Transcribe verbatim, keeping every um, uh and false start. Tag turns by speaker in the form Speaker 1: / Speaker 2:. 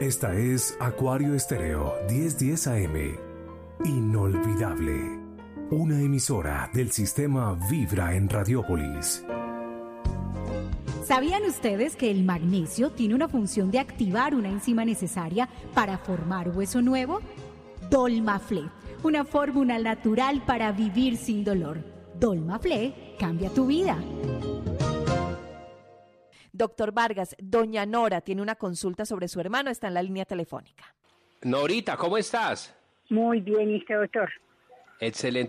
Speaker 1: Esta es Acuario Estéreo diez diez A M. Inolvidable. Una emisora del sistema Vibra en Radiópolis.
Speaker 2: ¿Sabían ustedes que el magnesio tiene una función de activar una enzima necesaria para formar hueso nuevo? Dolmaflé, una fórmula natural para vivir sin dolor. Dolmaflé cambia tu vida.
Speaker 3: Doctor Vargas, doña Nora tiene una consulta sobre su hermano, está en la línea telefónica.
Speaker 4: Norita, ¿cómo estás?
Speaker 5: Muy bien, ¿y usted, doctor?
Speaker 4: Excelente.